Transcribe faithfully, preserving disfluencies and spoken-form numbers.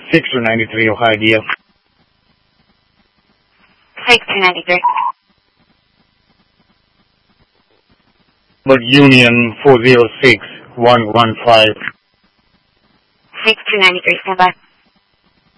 six two nine three, Ohio D F. six two nine three. But Union four zero six one one five. six two nine three, stand by.